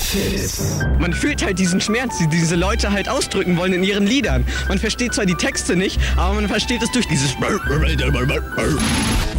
Fit. Man fühlt halt diesen Schmerz, die diese Leute halt ausdrücken wollen in ihren Liedern. Man versteht zwar die Texte nicht, aber man versteht es durch dieses